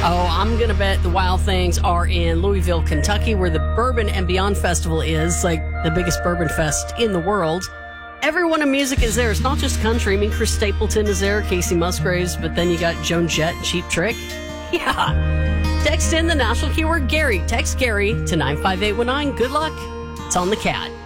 Oh, I'm going to bet the Wild Things are in Louisville, Kentucky, where the Bourbon and Beyond Festival is, like the biggest bourbon fest in the world. Everyone in music is there. It's not just country. I mean, Chris Stapleton is there, Casey Musgraves, but then you got Joan Jett, Cheap Trick. Yeah. Text in the national keyword Gary. Text Gary to 95819. Good luck. It's on the Cat.